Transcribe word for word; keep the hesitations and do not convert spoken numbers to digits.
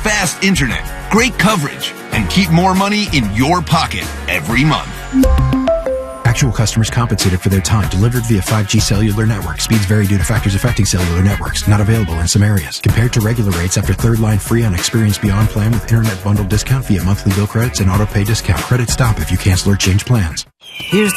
fast internet, great coverage, and keep more money in your pocket every month. Actual customers compensated for their time. Delivered via five G cellular network. Speeds vary due to factors affecting cellular networks. Not available in some areas. Compared to regular rates after third line free on Experience Beyond plan with internet bundle discount via monthly bill credits and auto pay discount. Credit stop if you cancel or change plans. Here's